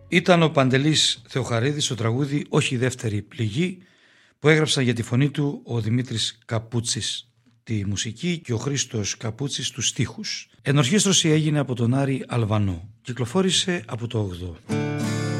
Ήταν ο Παντελής Θεοχαρίδης στο τραγούδι «Όχι η δεύτερη πληγή» που έγραψαν για τη φωνή του ο Δημήτρης Καπούτσης τη μουσική και ο Χρήστος Καπούτσης τους στίχους. Ενορχήστρωση έγινε από τον Άρη Αλβανό. Κυκλοφόρησε από το 8.